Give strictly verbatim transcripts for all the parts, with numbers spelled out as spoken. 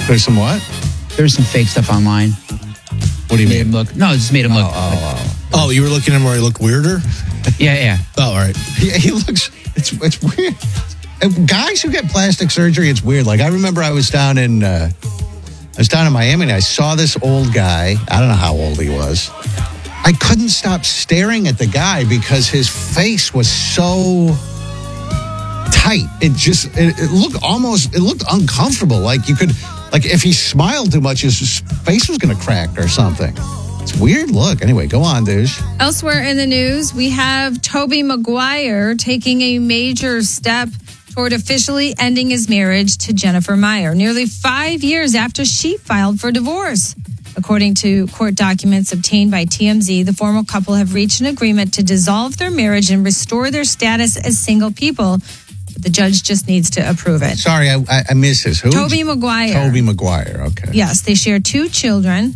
There's some what? There's some fake stuff online. What do you made mean? Him look, no, it just made him look. Oh, oh, oh. oh, you were looking at him where he looked weirder? Yeah, yeah. Oh, all right. Yeah, he looks, it's it's weird. And guys who get plastic surgery, it's weird. Like, I remember I was down in, uh, I was down in Miami and I saw this old guy. I don't know how old he was. I couldn't stop staring at the guy because his face was so tight. It just, it, it looked almost, it looked uncomfortable. Like you could, like if he smiled too much, his face was going to crack or something. It's a weird look. Anyway, go on, Douche. Elsewhere in the news, we have Tobey Maguire taking a major step toward officially ending his marriage to Jennifer Meyer, nearly five years after she filed for divorce. According to court documents obtained by T M Z, the former couple have reached an agreement to dissolve their marriage and restore their status as single people. But the judge just needs to approve it. Sorry, I, I, I missed this. Who? Tobey Maguire. Tobey Maguire, okay. Yes, they share two children.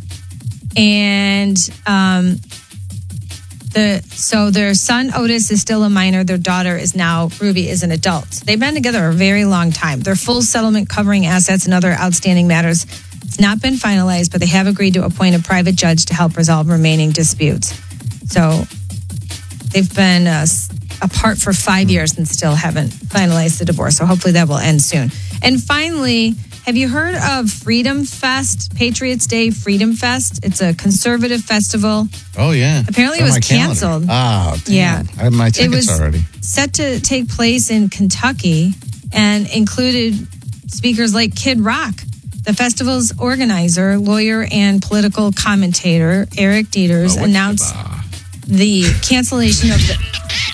And um, the so their son, Otis, is still a minor. Their daughter is now, Ruby, is an adult. They've been together a very long time. Their full settlement covering assets and other outstanding matters has not been finalized, but they have agreed to appoint a private judge to help resolve remaining disputes. So they've been uh, apart for five years and still haven't finalized the divorce. So hopefully that will end soon. And finally, have you heard of Freedom Fest, Patriots Day Freedom Fest? It's a conservative festival. Oh, yeah. Apparently it was canceled. Oh, damn. Yeah. I have my It tickets was already. set to take place in Kentucky and included speakers like Kid Rock. The festival's organizer, lawyer, and political commentator, Eric Dieters, Oh, announced the cancellation of the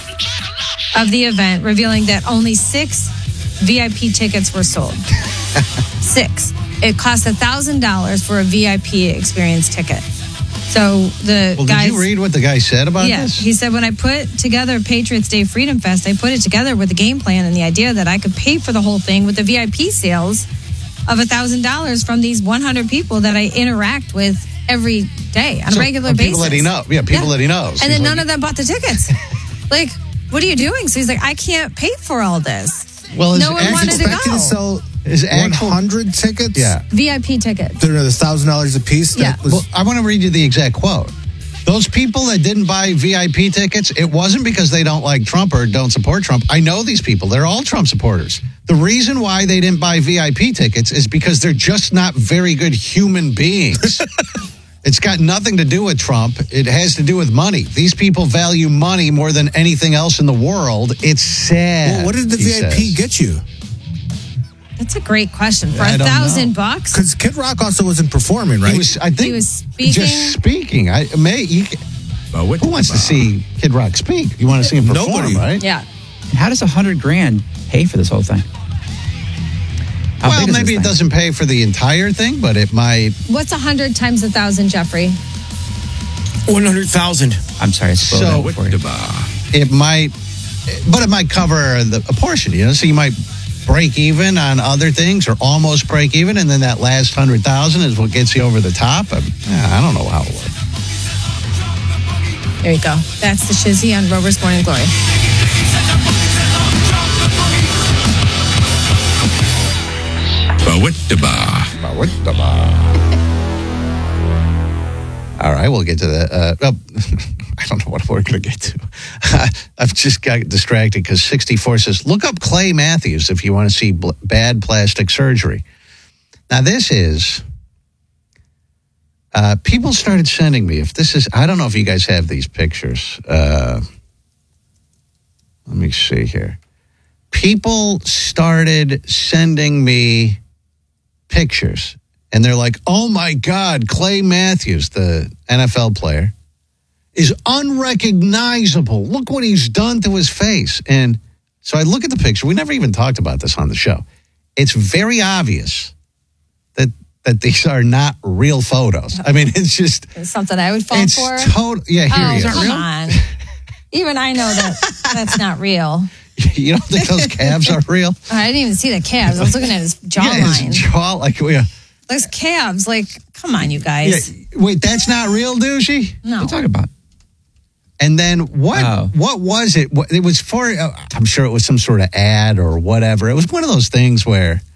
of the event, revealing that only six V I P tickets were sold. Six. It cost one thousand dollars for a V I P experience ticket. So the Well, guys... did you read what the guy said about yeah, this? he said, when I put together Patriots Day Freedom Fest, I put it together with a game plan and the idea that I could pay for the whole thing with the V I P sales of one thousand dollars from these one hundred people that I interact with every day on So, a regular uh, basis. people that he knows. Yeah, people that he knows. And He's then like- none of them bought the tickets. Like, what are you doing? So he's like, I can't pay for all this. Well, his no one ex- wanted to Expecting go. to sell His actual- one hundred tickets? Yeah. V I P tickets. They're one thousand dollars a piece? That Yeah. was- Well, I want to read you the exact quote. Those people that didn't buy V I P tickets, it wasn't because they don't like Trump or don't support Trump. I know these people. They're all Trump supporters. The reason why they didn't buy V I P tickets is because they're just not very good human beings. It's got nothing to do with Trump. It has to do with money. These people value money more than anything else in the world. It's sad. Well, what did the he V I P says. get you? That's a great question. For I a don't thousand know. bucks? Because Kid Rock also wasn't performing, right? He was, I think, He was speaking? just speaking. I may. You, Oh, what- who wants to see Kid Rock speak? You want to see him perform, Nobody. right? Yeah. How does a hundred grand pay for this whole thing? How Well, big is maybe this it thing? doesn't pay for the entire thing, but it might. What's a hundred times a thousand, Jeffrey? one hundred thousand. I'm sorry, I spoiled So- that for you. It might, but it might cover the, a portion. You know, so you might break even on other things, or almost break even, and then that last hundred thousand is what gets you over the top. I, yeah, I don't know how it works. There you go. That's the Shizzy on Rover's Morning Glory. All right, we'll get to that. Uh, oh, I don't know what we're going to get to. I've just got distracted because sixty-four says, look up Clay Matthews if you want to see bl- bad plastic surgery. Now, this is, uh, people started sending me, if this is, I don't know if you guys have these pictures. Uh, let me see here. People started sending me pictures. And they're like, oh, my God, Clay Matthews, the N F L player, is unrecognizable. Look what he's done to his face. And so I look at the picture. We never even talked about this on the show. It's very obvious that that these are not real photos. I mean, it's just... It's something I would fall it's for. total. Yeah, here oh, he is. come on. Even I know that that's not real. You don't think those calves are real? I didn't even see the calves. I was looking at his Yeah, jawline. his jaw, like... Yeah. Those calves, like, come on, you guys. Yeah, wait, that's not real, douchey? No. What are you talking about? And then what? Oh. What was it? What, it was for. Uh, I'm sure it was some sort of ad or whatever. It was one of those things where